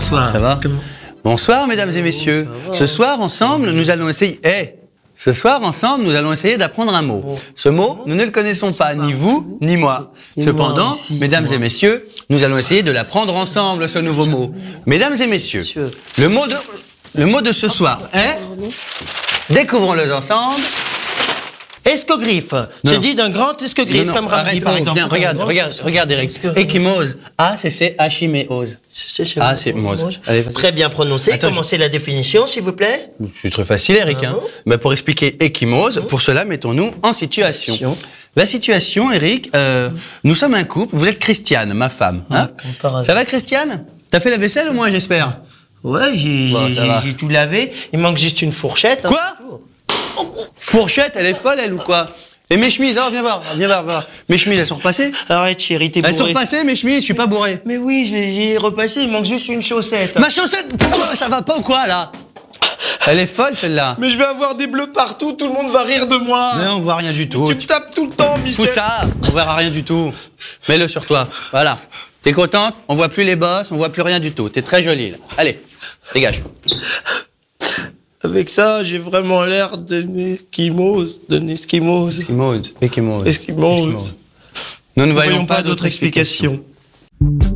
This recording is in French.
bonsoir. Ça va? Comment... Bonsoir, mesdames et messieurs. Ce soir, ensemble, nous allons essayer... Ce soir, ensemble, nous allons essayer d'apprendre un mot. Ce mot, nous ne le connaissons pas, ni vous, ni moi. Cependant, mesdames et messieurs, nous allons essayer de l'apprendre ensemble, ce nouveau mot. Mesdames et messieurs, le mot de ce soir est... Découvrons-le ensemble. Escogriffe. J'ai dit d'un grand escogriffe, comme Ramsey, par exemple. Regarde, Eric. Échymose. A, c'est H-I-M-E-O-S. Ah, c'est mose. Très bien prononcé. Commencez la définition, s'il vous plaît. C'est très facile, Eric. Pour expliquer échymose, pour cela, mettons-nous en situation. La situation, Eric, nous sommes un couple. Vous êtes Christiane, ma femme. Hein? Ça va, Christiane? T'as fait la vaisselle au moins, j'espère? Ouais, j'ai tout lavé. Il manque juste une fourchette. Quoi? Fourchette, elle est folle, elle, ou quoi? Et mes chemises, viens voir. Mes chemises, elles sont repassées? Arrête, chérie, t'es bourré. Elles sont repassées, mes chemises, je suis pas bourré. Mais oui, j'ai repassé, il manque juste une chaussette. Ma chaussette? Ça va pas ou quoi, là? Elle est folle, celle-là. Mais je vais avoir des bleus partout, tout le monde va rire de moi. Mais on voit rien du tout. Tu me tapes tout le temps, Michel. Fous ça, on verra rien du tout. Mets-le sur toi, voilà. T'es contente? On voit plus les bosses, on voit plus rien du tout. T'es très jolie, là. Allez, dégage. Avec ça, j'ai vraiment l'air d'un esquimose. Échymose. Nous ne voyons pas d'autre explication.